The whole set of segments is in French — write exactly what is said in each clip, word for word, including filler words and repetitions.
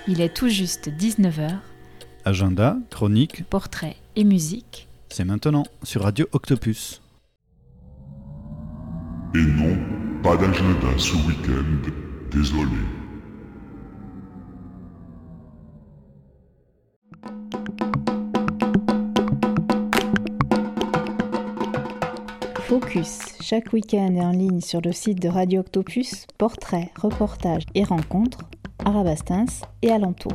Il est tout juste dix-neuf heures. Agenda, chronique, portrait et musique. C'est maintenant sur Radio Octopus. Et non, pas d'agenda ce week-end, désolé. Focus, chaque week-end est en ligne sur le site de Radio Octopus, portraits, reportages et rencontres, à Rabastens et alentours.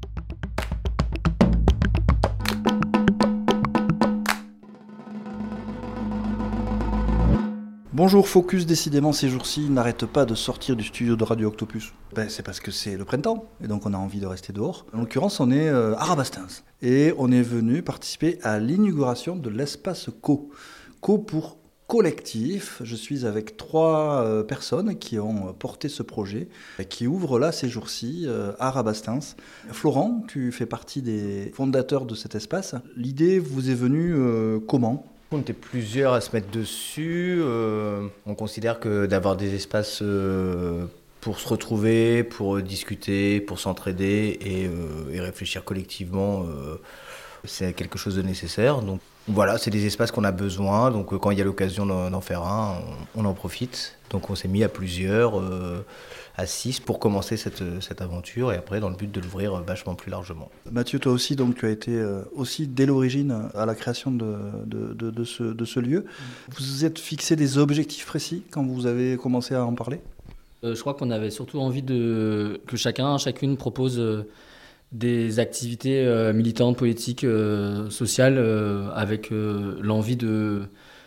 Bonjour Focus, décidément ces jours-ci n'arrête pas de sortir du studio de Radio Octopus. Ben, c'est parce que c'est le printemps et donc on a envie de rester dehors. En l'occurrence on est euh, à Rabastens et on est venu participer à l'inauguration de l'espace Co. Co pour collectif. Je suis avec trois euh, personnes qui ont porté ce projet, qui ouvre là ces jours-ci euh, à Rabastens. Florent, tu fais partie des fondateurs de cet espace. L'idée vous est venue euh, comment ? On était plusieurs à se mettre dessus. Euh, on considère que d'avoir des espaces euh, pour se retrouver, pour discuter, pour s'entraider et, euh, et réfléchir collectivement, euh, c'est quelque chose de nécessaire. Donc voilà, c'est des espaces qu'on a besoin. Donc quand il y a l'occasion d'en, d'en faire un, on, on en profite. Donc on s'est mis à plusieurs, euh, à six, pour commencer cette, cette aventure et après dans le but de l'ouvrir vachement plus largement. Mathieu, toi aussi, donc, tu as été euh, aussi dès l'origine à la création de, de, de, de, ce, de ce lieu. Vous vous êtes fixé des objectifs précis quand vous avez commencé à en parler ? euh, Je crois qu'on avait surtout envie de, que chacun, chacune propose euh, des activités euh, militantes, politiques, euh, sociales, euh, avec euh, l'envie de...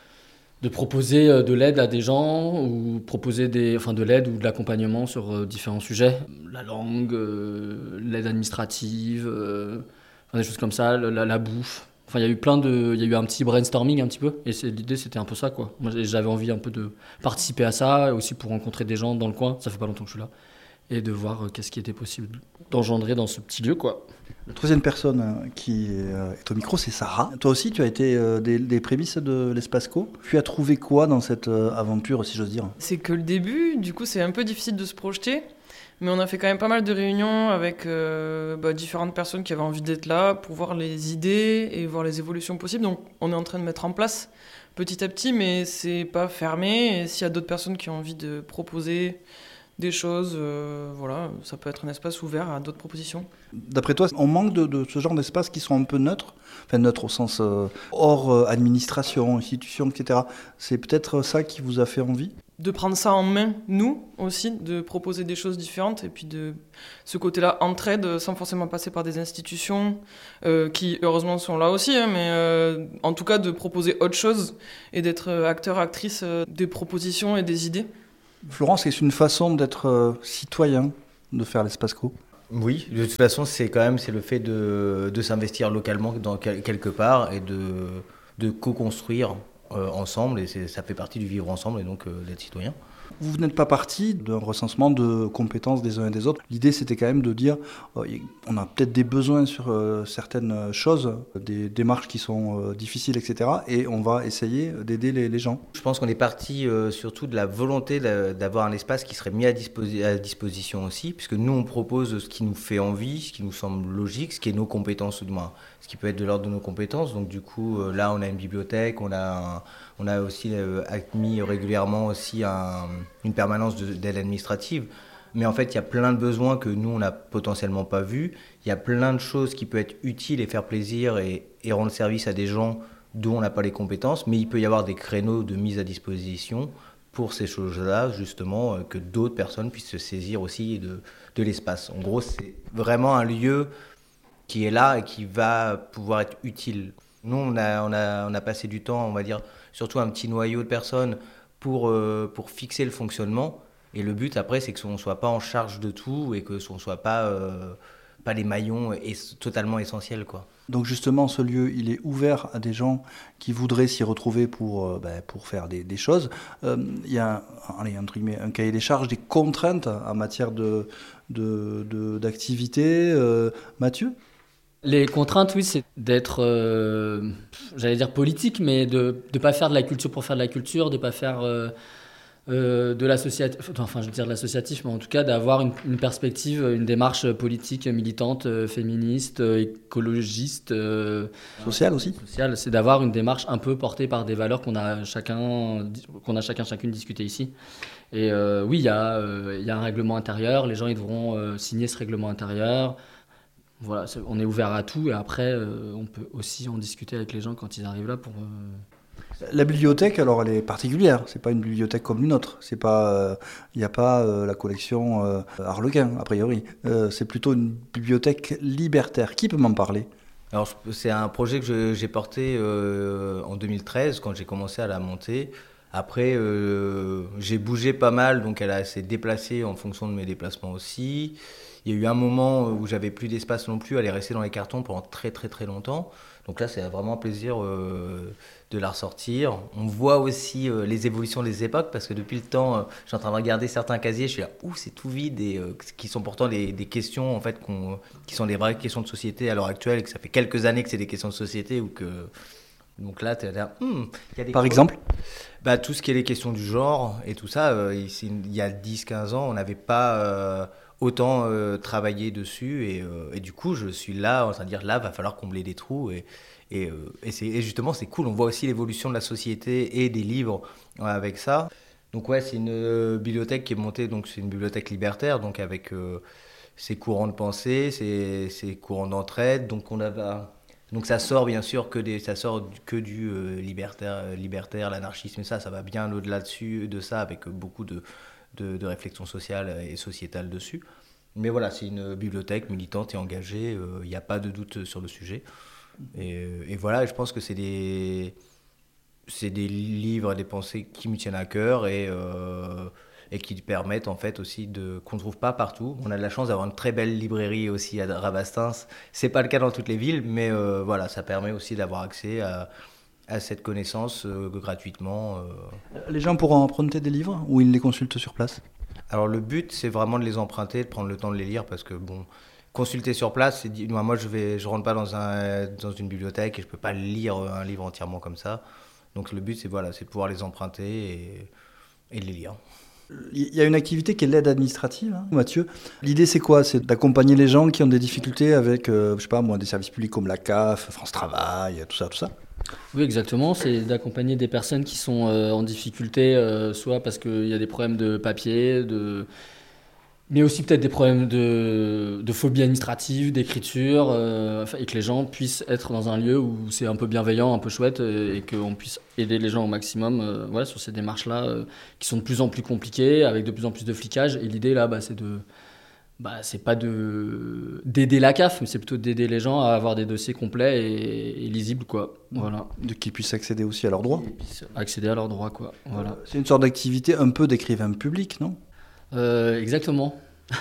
de proposer de l'aide à des gens ou proposer des, enfin de l'aide ou de l'accompagnement sur euh, différents sujets. La langue, euh, l'aide administrative, euh, enfin, des choses comme ça, la, la bouffe. Enfin, il y a eu plein de... Il y a eu un petit brainstorming un petit peu. Et c'est, l'idée, c'était un peu ça, quoi. Moi, j'avais envie un peu de participer à ça, aussi pour rencontrer des gens dans le coin. Ça fait pas longtemps que je suis là. Et de voir euh, qu'est-ce qui était possible d'engendrer dans ce petit lieu, quoi. La troisième personne euh, qui est, euh, est au micro, c'est Sarah. Toi aussi, tu as été euh, des, des prémices de l'Espace Co. Tu as trouvé quoi dans cette euh, aventure, si j'ose dire ? C'est que le début, du coup, c'est un peu difficile de se projeter. Mais on a fait quand même pas mal de réunions avec euh, bah, différentes personnes qui avaient envie d'être là pour voir les idées et voir les évolutions possibles. Donc, on est en train de mettre en place petit à petit, mais c'est pas fermé. Et s'il y a d'autres personnes qui ont envie de proposer des choses, euh, voilà, ça peut être un espace ouvert à d'autres propositions. D'après toi, on manque de, de ce genre d'espaces qui sont un peu neutres, enfin neutres au sens euh, hors euh, administration, institution, et cetera. C'est peut-être ça qui vous a fait envie ? De prendre ça en main, nous aussi, de proposer des choses différentes et puis de ce côté-là, entraide, sans forcément passer par des institutions euh, qui heureusement sont là aussi, hein, mais euh, en tout cas de proposer autre chose et d'être acteur, actrice euh, des propositions et des idées. Florence, c'est une façon d'être euh, citoyen, de faire l'Espace Co. Oui, de toute façon, c'est quand même c'est le fait de, de s'investir localement dans quelque part et de, de co-construire euh, ensemble. Et c'est, ça fait partie du vivre ensemble et donc euh, d'être citoyen. Vous n'êtes pas parti d'un recensement de compétences des uns et des autres. L'idée, c'était quand même de dire euh, on a peut-être des besoins sur euh, certaines choses, des démarches qui sont euh, difficiles, et cetera. Et on va essayer d'aider les, les gens. Je pense qu'on est parti euh, surtout de la volonté de, d'avoir un espace qui serait mis à, disposi- à disposition aussi, puisque nous, on propose ce qui nous fait envie, ce qui nous semble logique, ce qui est nos compétences, ou du moins, ce qui peut être de l'ordre de nos compétences. Donc du coup, euh, là, on a une bibliothèque, on a, un, on a aussi euh, admis régulièrement aussi un... une permanence de, d'aide administrative. Mais en fait, il y a plein de besoins que nous, on n'a potentiellement pas vus. Il y a plein de choses qui peuvent être utiles et faire plaisir et, et rendre service à des gens dont on n'a pas les compétences. Mais il peut y avoir des créneaux de mise à disposition pour ces choses-là, justement, que d'autres personnes puissent se saisir aussi de, de l'espace. En gros, c'est vraiment un lieu qui est là et qui va pouvoir être utile. Nous, on a, on a, on a passé du temps, on va dire, surtout un petit noyau de personnes Pour, euh, pour fixer le fonctionnement. Et le but, après, c'est qu'on ne soit pas en charge de tout et qu'on ne soit pas, euh, pas les maillons es- totalement essentiels, quoi. Donc justement, ce lieu, il est ouvert à des gens qui voudraient s'y retrouver pour, euh, ben, pour faire des, des choses. Euh, il y a allez, entre guillemets, un cahier des charges, des contraintes en matière de, de, de, d'activité. Euh, Mathieu ? Les contraintes, oui, c'est d'être, euh, j'allais dire politique, mais de ne pas faire de la culture pour faire de la culture, de ne pas faire euh, euh, de l'associatif, enfin je veux dire de l'associatif, mais en tout cas d'avoir une, une perspective, une démarche politique militante, euh, féministe, euh, écologiste, euh, Social aussi. sociale. C'est d'avoir une démarche un peu portée par des valeurs qu'on a chacun, qu'on a chacun chacune discuté ici. Et euh, oui, il y a, euh, il y a un règlement intérieur. Les gens ils devront euh, signer ce règlement intérieur. Voilà, c'est- on est ouvert à tout et après euh, on peut aussi en discuter avec les gens quand ils arrivent là pour. euh, La bibliothèque, alors, elle est particulière. C'est pas une bibliothèque comme une autre. C'est pas, il n'y a pas euh, la collection euh, Harlequin, a priori. Euh, c'est plutôt une bibliothèque libertaire. Qui peut m'en parler? Alors, je- c'est un projet que je- j'ai porté euh, en deux mille treize quand j'ai commencé à la monter. Après, euh, j'ai bougé pas mal, donc elle a- s'est déplacée en fonction de mes déplacements aussi. Il y a eu un moment où j'avais plus d'espace non plus, elle est restée dans les cartons pendant très très très longtemps. Donc là, c'est vraiment un plaisir euh, de la ressortir. On voit aussi euh, les évolutions des époques, parce que depuis le temps, euh, je suis en train de regarder certains casiers, je suis là, ouh, c'est tout vide, et euh, qui sont pourtant des, des questions, en fait, qu'on, qui sont des vraies questions de société à l'heure actuelle, et que ça fait quelques années que c'est des questions de société, ou que... Donc là, tu es là, hmm, il y a des Par creux. exemple? Bah, tout ce qui est les questions du genre et tout ça, euh, ici, il y a dix quinze ans, on n'avait pas euh, autant euh, travaillé dessus. Et, euh, et du coup, je suis là en train de dire, là, va falloir combler des trous. Et, et, euh, et, c'est, et justement, c'est cool. On voit aussi l'évolution de la société et des livres euh, avec ça. Donc ouais, c'est une euh, bibliothèque qui est montée, donc c'est une bibliothèque libertaire, donc avec euh, ses courants de pensée, ses, ses courants d'entraide. Donc on a... Donc ça sort bien sûr que, des, ça sort du- que du euh, libertaire, euh, libertaire, l'anarchisme et ça, ça va bien au-delà dessus, de ça avec euh, beaucoup de, de, de réflexion sociale et sociétale dessus. Mais voilà, c'est une bibliothèque militante et engagée, il n'y a pas de doute sur le sujet. Et, euh, et voilà, je pense que c'est des, c'est des livres et des pensées qui me tiennent à cœur et, euh, et qui permettent en fait aussi de qu'on ne trouve pas partout. On a de la chance d'avoir une très belle librairie aussi à Rabastens. C'est pas le cas dans toutes les villes, mais euh, voilà, ça permet aussi d'avoir accès à, à cette connaissance euh, gratuitement. euh. Les gens pourront emprunter des livres ou ils les consultent sur place? Alors le but, c'est vraiment de les emprunter, de prendre le temps de les lire, parce que bon, consulter sur place, c'est dit, moi moi, je vais, je rentre pas dans un dans une bibliothèque et je peux pas lire un livre entièrement comme ça. Donc le but, c'est voilà, c'est de pouvoir les emprunter et, et de les lire. Il y a une activité qui est l'aide administrative, hein, Mathieu. L'idée, c'est quoi? C'est d'accompagner les gens qui ont des difficultés avec, euh, je sais pas moi, des services publics comme la C A F, France Travail, tout ça, tout ça. Oui, exactement. C'est d'accompagner des personnes qui sont euh, en difficulté, euh, soit parce qu'il y a des problèmes de papier, de... mais aussi peut-être des problèmes de, de phobie administrative, d'écriture, euh, enfin, et que les gens puissent être dans un lieu où c'est un peu bienveillant, un peu chouette, euh, et qu'on puisse aider les gens au maximum euh, voilà, sur ces démarches-là euh, qui sont de plus en plus compliquées, avec de plus en plus de flicage. Et l'idée, là, bah, c'est de... Bah, c'est pas de d'aider la C A F, mais c'est plutôt d'aider les gens à avoir des dossiers complets et, et lisibles, quoi. Voilà. De qu'ils puissent accéder aussi à leurs droits. Et puis accéder à leurs droits, quoi. Voilà. C'est une sorte d'activité un peu d'écrivain public, non? Euh, exactement.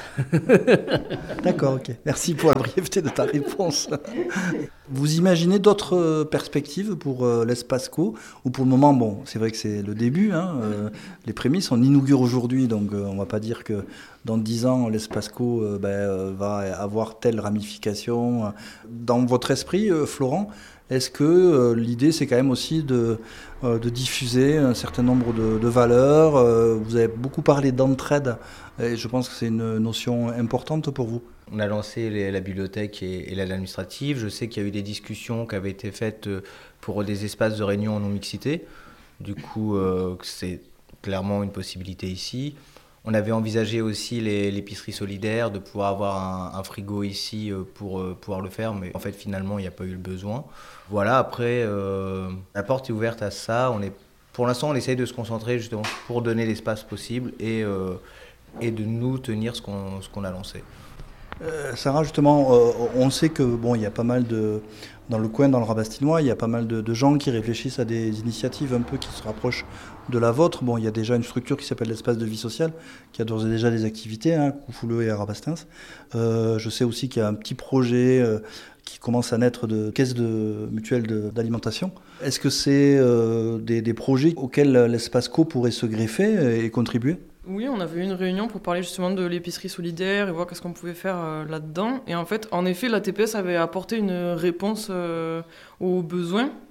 D'accord, ok. Merci pour la brièveté de ta réponse. Vous imaginez d'autres euh, perspectives pour euh, l'espace co? Ou pour le moment, bon, c'est vrai que c'est le début, hein, euh, les prémices, on inaugure aujourd'hui, donc euh, on va pas dire que dans dix ans, l'espace co euh, ben, euh, va avoir telle ramification. Dans votre esprit, euh, Florent, est-ce que euh, l'idée, c'est quand même aussi de, euh, de diffuser un certain nombre de, de valeurs? euh, Vous avez beaucoup parlé d'entraide, et je pense que c'est une notion importante pour vous. On a lancé les- la bibliothèque et, et l'aide administrative. Je sais qu'il y a eu des discussions qui avaient été faites euh, pour des espaces de réunion en non-mixité. Du coup, euh, c'est clairement une possibilité ici. On avait envisagé aussi les- l'épicerie solidaire, de pouvoir avoir un, un frigo ici euh, pour euh, pouvoir le faire, mais en fait, finalement, il n'y a pas eu le besoin. Voilà, après, euh, la porte est ouverte à ça. On est, pour l'instant, on essaye de se concentrer justement pour donner l'espace possible et, euh, et de nous tenir ce qu'on, ce qu'on a lancé. Euh, Sarah, justement, euh, on sait que bon, il y a pas mal de dans le coin, dans le Rabastinois, il y a pas mal de, de gens qui réfléchissent à des initiatives un peu qui se rapprochent de la vôtre. Bon, il y a déjà une structure qui s'appelle l'Espace de vie sociale, qui a d'ores et déjà des activités, hein, Coufouleux et à Rabastens. Euh, je sais aussi qu'il y a un petit projet euh, qui commence à naître de caisse de mutuelle de- d'alimentation. Est-ce que c'est euh, des, des projets auxquels l'espace co pourrait se greffer et contribuer? Oui, on avait eu une réunion pour parler justement de l'épicerie solidaire et voir qu'est-ce qu'on pouvait faire euh, là-dedans. Et en fait, en effet, la T P S avait apporté une réponse euh, aux besoins.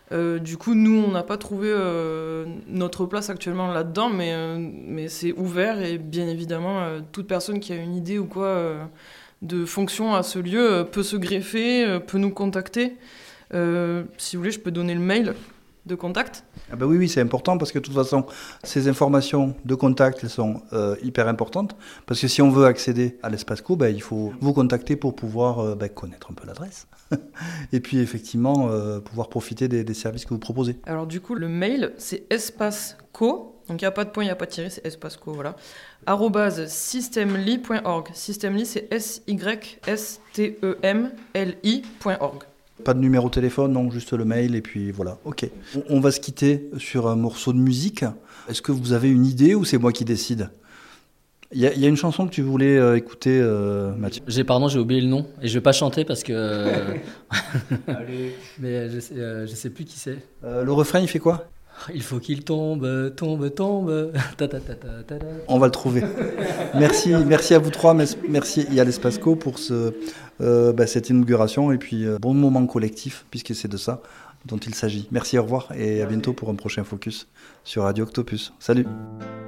Euh, du coup, nous, on n'a pas trouvé euh, notre place actuellement là-dedans, mais, euh, mais c'est ouvert et bien évidemment, euh, toute personne qui a une idée ou quoi euh, de fonction à ce lieu euh, peut se greffer, euh, peut nous contacter. Euh, si vous voulez, je peux donner le mail de contact. Ah bah oui, oui, c'est important parce que de toute façon, ces informations de contact, elles sont euh, hyper importantes. Parce que si on veut accéder à l'espace co, bah, il faut vous contacter pour pouvoir euh, bah, connaître un peu l'adresse. Et puis effectivement, euh, pouvoir profiter des, des services que vous proposez. Alors du coup, le mail, c'est espaceco. Donc il n'y a pas de point, il n'y a pas de tiré, c'est espaceco, voilà. arobase systemli point org. Systemli, c'est S Y S T E M L I point org. Pas de numéro de téléphone, non, juste le mail et puis voilà, ok. On, on va se quitter sur un morceau de musique. Est-ce que vous avez une idée ou c'est moi qui décide ? Il y, y a une chanson que tu voulais euh, écouter, euh, Mathieu. J'ai, pardon, j'ai oublié le nom et je vais pas chanter parce que. Euh... Mais je sais, euh, je sais plus qui c'est. Euh, le refrain, il fait quoi ? Il faut qu'il tombe, tombe, tombe. Ta, ta, ta, ta, ta, ta. On va le trouver. Merci, merci à vous trois, merci et à l'Espace Co pour ce, euh, bah, cette inauguration et puis euh, bon moment collectif puisque c'est de ça dont il s'agit. Merci, au revoir et à bientôt pour un prochain focus sur Radio Octopus. Salut.